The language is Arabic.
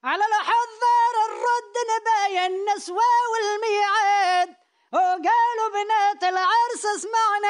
على الحذار الرد نبايا النسوى والميعاد، وقالوا بنات العرس اسمعنا